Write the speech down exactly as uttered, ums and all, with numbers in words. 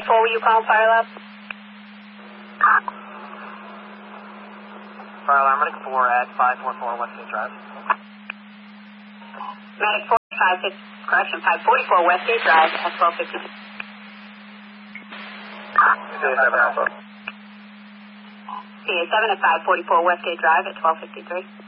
four, will you call Fire Lab? Fire Alarm, Medic four at five forty-four Westgate Drive. Medic four, five, correction, five forty-four Westgate Drive at twelve fifty. C A seven Alpha. C A seven at five forty-four Westgate Drive at twelve fifty-three.